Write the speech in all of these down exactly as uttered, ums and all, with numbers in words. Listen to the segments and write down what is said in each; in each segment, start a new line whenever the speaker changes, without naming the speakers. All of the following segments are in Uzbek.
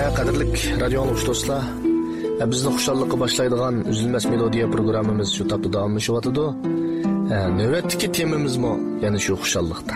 Qadrlik radio anglagıch do'stlar, bizni xushallikqa boshlaydigan uzilmas melodiya programmamiz shu topda davomlashyapti. Navbatdagi temamiz mo yana shu xushallikda.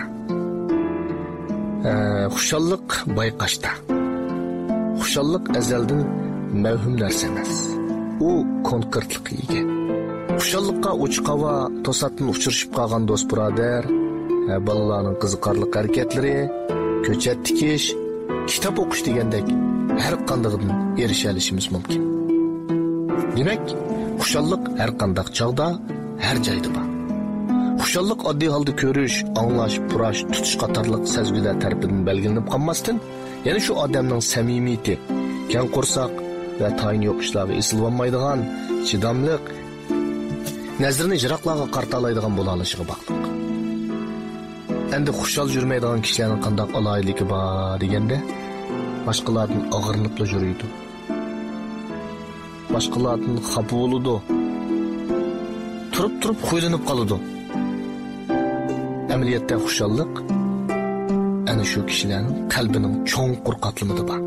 Xushallik bayqashda. Xushallik azaldan mavhum narsa emas. U konkretlikka ega. Xushallikqa uchiqava to'satdan uchrashib qolgan do'st birodar, balalarning qiziqarli harakatlari, ko'chat tikish, kitob o'qish degandek har qandaydan erisha olishimiz mumkin. Demak, xushallik har qanday chog'da, har joyda bor. Xushallik oddiy holda ko'rish, anglash, purash, tutish qatorliq sezgilar tarafidan belgilanib qolmasdan, yana shu odamning samimiyati, keng qo'rsoq va tayin yo'q ishlarga esilolmaydigan, chidamliq, nazrini jiroqlarga qartalaydigan bo'la olishiga bog'liq. Endi xushal yurmaydigan kishilarning qanday aloyligi bor deganda, boshqalardan og'irnib yuradi. Boshqalardan xafa bo'ladi. Turib-turib qo'ylanib qoladi. Amaliyotda xushallik ana shu kishilarning qalbining cho'nqur qatlamida bor.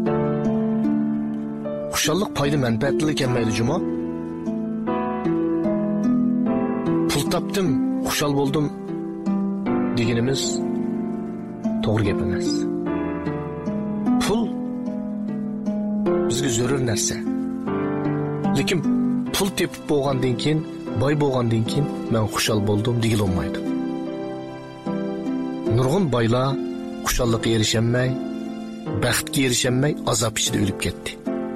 Xushallik foyda manfaatli ekanmaydi juma. Pul topdim, xushal bo'ldim deganimiz to'g'ri gap emas. Pul bizga zarur narsa. Lekin pul tepib bo'lgandan keyin, boy bo'lgandan keyin men xushal bo'ldim degil olmaydi. Nurg'un boylar xushallikka erishamay, baxtga erishamay azob ichida o'lib ketdi.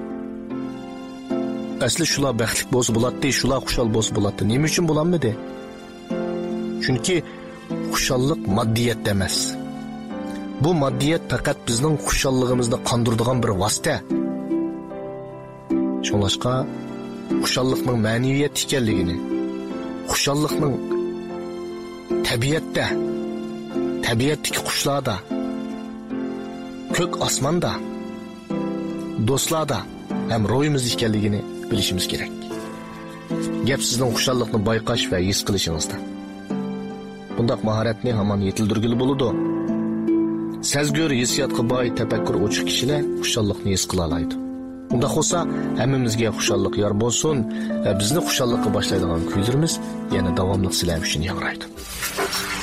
Asli shular baxtli bo'lsa bo'ladi, shular xushal bo'lsa bo'ladi. Nima uchun bo'lanmadi? Chunki xushallik maddiyat emas. Bu maddiyat faqat bizning xushalligimizni qondiradigan bir vosita. Shunlashqa xushallikning ma'naviyat ekanligini, xushallikning tabiatda, tabiatdagi qushlarda, ko'k osmonda, do'stlarda ham ro'yimiz ekanligini bilishimiz kerak. Gap sizning xushallikni bayqash va his qilishingizda. Bundaq mahoratni hamon yetildirgili bo'ladi. Sezgör hissiyotga boy tafakkur ochiq kishilar xushallikni his qila oladi. Unda bo'lsa, hammamizga xushallik yor bo'lsin. Bizni xushallikqa boshlaydigan kuylarimiz yana davomli sizlar uchun yangraydi.